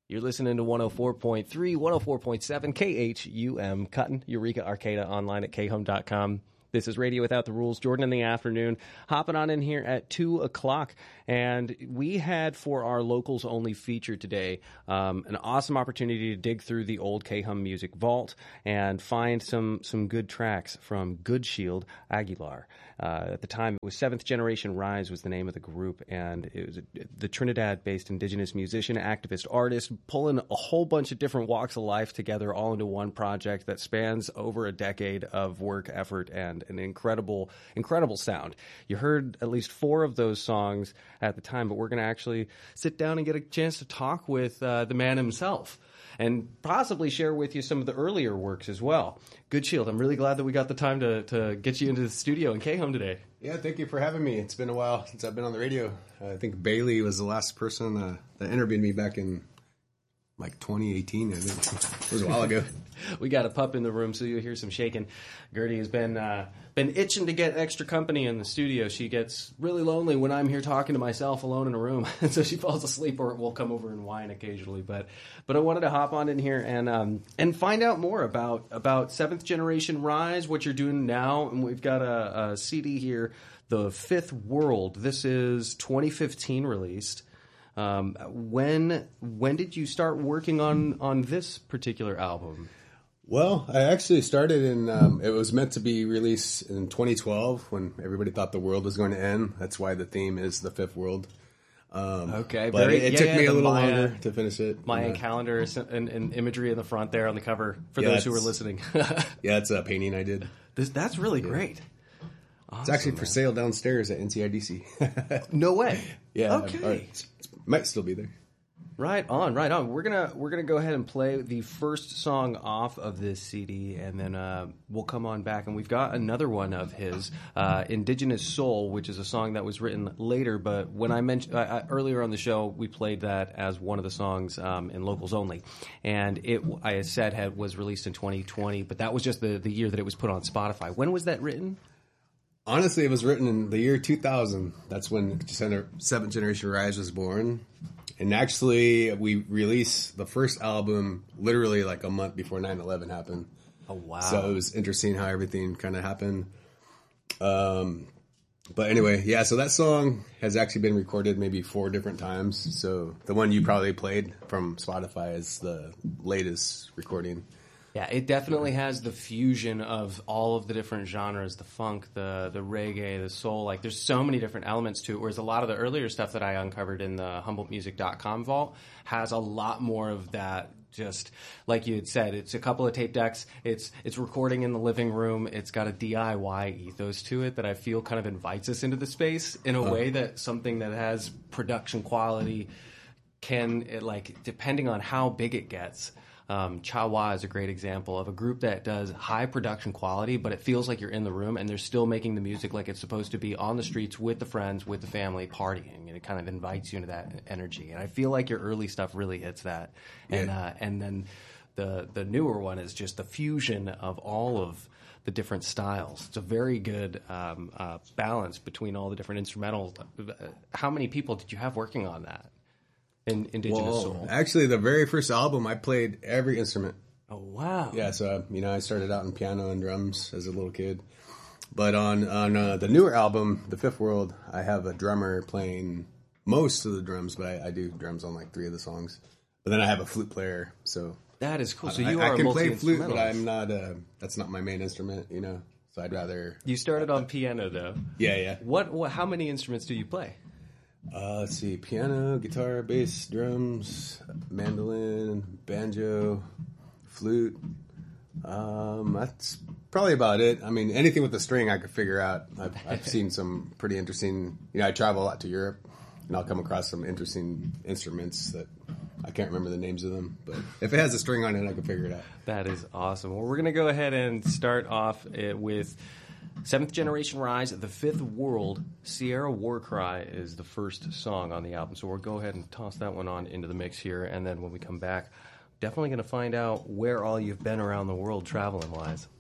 You're listening to 104.3, 104.7 KHUM, Cotton, Eureka, Arcata, online at khum.com. This is Radio Without the Rules. Jordan in the afternoon, hopping on in here at 2 o'clock. And we had for our locals only feature today an awesome opportunity to dig through the old KHUM Music Vault and find some good tracks from Good Shield Aguilar. At the time, it was Seventh Generation Rise was the name of the group, and it was the Trinidad-based indigenous musician, activist, artist, pulling a whole bunch of different walks of life together all into one project that spans over a decade of work, effort, and an incredible sound. You heard at least 4 of those songs at the time, but we're going to actually sit down and get a chance to talk with the man himself and possibly share with you some of the earlier works as well. Good Shield, I'm really glad that we got the time to get you into the studio in KHUM today. Yeah, thank you for having me. It's been a while since I've been on the radio. I think Bailey was the last person that interviewed me back in like 2018, I think. It was a while ago. We got a pup in the room, so you'll hear some shaking. Gertie has been itching to get extra company in the studio. She gets really lonely when I'm here talking to myself alone in a room, and so she falls asleep, or will come over and whine occasionally. But I wanted to hop on in here and find out more about Seventh Generation Rise, what you're doing now, and we've got a CD here, The Fifth World. This is 2015 released. When did you start working on this particular album? Well, I actually started in, it was meant to be released in 2012 when everybody thought the world was going to end. That's why the theme is the fifth world. Okay. But it took me a little longer to finish it. Mayan calendar and imagery in the front there on the cover for those who are listening. Yeah, it's a painting I did. That's really great. Awesome, it's actually for sale downstairs at NCIDC. No way. Yeah. Okay. Might still be there. Right on. We're gonna go ahead and play the first song off of this CD, and then we'll come on back. And we've got another one of his, "Indigenous Soul," which is a song that was written later. But when I mentioned earlier on the show, we played that as one of the songs in locals only, and I said was released in 2020, but that was just the year that it was put on Spotify. When was that written? Honestly, it was written in the year 2000. That's when Seventh Generation Rise was born. And actually, we released the first album literally like a month before 9/11 happened. Oh, wow. So it was interesting how everything kind of happened. But anyway, yeah, so that song has actually been recorded maybe 4 different times. So the one you probably played from Spotify is the latest recording. Yeah, it definitely has the fusion of all of the different genres, the funk, the reggae, the soul. Like, there's so many different elements to it, whereas a lot of the earlier stuff that I uncovered in the HumboldtMusic.com vault has a lot more of that. Just like you had said, it's a couple of tape decks. It's recording in the living room. It's got a DIY ethos to it that I feel kind of invites us into the space in a way that something that has production quality can, depending on how big it gets. Chawa is a great example of a group that does high production quality, but it feels like you're in the room and they're still making the music like it's supposed to be on the streets with the friends, with the family, partying, and it kind of invites you into that energy. And I feel like your early stuff really hits that. And then the newer one is just the fusion of all of the different styles. It's a very good balance between all the different instrumentals. How many people did you have working on that? Indigenous Soul. Actually, the very first album, I played every instrument. Oh, wow. Yeah, so, I started out in piano and drums as a little kid. But on the newer album, The Fifth World, I have a drummer playing most of the drums, but I do drums on like 3 of the songs. But then I have a flute player, so... That is cool. So I can play flute, but I'm not, that's not my main instrument, So I'd rather... You started on piano, though. Yeah. How many instruments do you play? Let's see, piano, guitar, bass, drums, mandolin, banjo, flute. That's probably about it. I mean, anything with a string I could figure out. I've seen some pretty interesting, I travel a lot to Europe, and I'll come across some interesting instruments that I can't remember the names of them. But if it has a string on it, I can figure it out. That is awesome. Well, we're going to go ahead and start off with... Seventh Generation Rise, The Fifth World, Sierra Warcry is the first song on the album. So we'll go ahead and toss that one on into the mix here. And then when we come back, definitely going to find out where all you've been around the world traveling-wise.